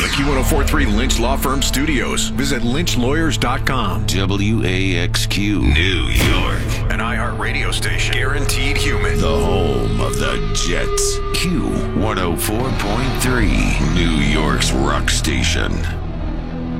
the Q1043 Lynch Law Firm studios. Visit lynchlawyers.com. WAXQ, New York. An iHeart radio station. Guaranteed human. The home of the Jets. Q104.3, New York's rock station.